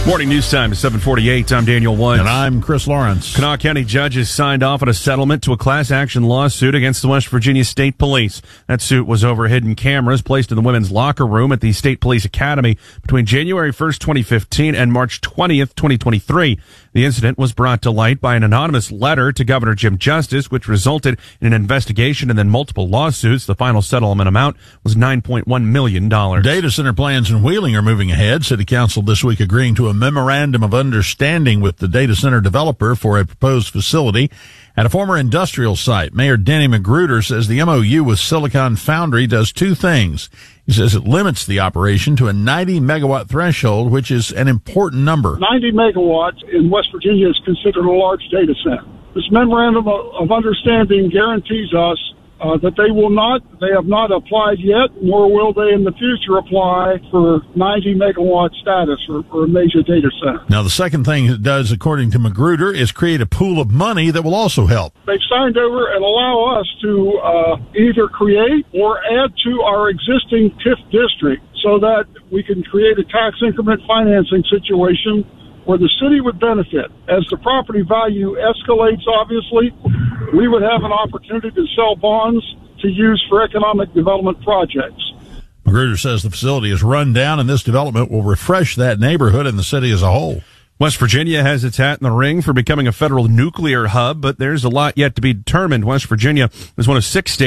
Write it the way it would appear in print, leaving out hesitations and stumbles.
Morning news time is 7:48. I'm Daniel Woods. And I'm Chris Lawrence. Kanawha County judges signed off on a settlement to a class action lawsuit against the West Virginia State Police. That suit was over hidden cameras placed in the women's locker room at the State Police Academy between January 1st, 2015 and March 20th, 2023. The incident was brought to light by an anonymous letter to Governor Jim Justice, which resulted in an investigation and then multiple lawsuits. The final settlement amount was $9.1 million. Data center plans in Wheeling are moving ahead. City Council this week agreeing to a memorandum of understanding with the data center developer for a proposed facility at a former industrial site. Mayor Denny Magruder says the MOU with Silicon Foundry does two things. He says it limits the operation to a 90-megawatt threshold, which is an important number. 90 megawatts in West Virginia is considered a large data center. This memorandum of understanding guarantees us that they have not applied yet, nor will they in the future apply for 90 megawatt status for a major data center. Now, the second thing it does, according to Magruder, is create a pool of money that will also help. They've signed over and allow us to either create or add to our existing TIF district so that we can create a tax increment financing situation where the city would benefit. As the property value escalates, obviously, we would have an opportunity to sell bonds to use for economic development projects. Magruder says the facility is run down, and this development will refresh that neighborhood and the city as a whole. West Virginia has its hat in the ring for becoming a federal nuclear hub, but there's a lot yet to be determined. West Virginia is one of 6 states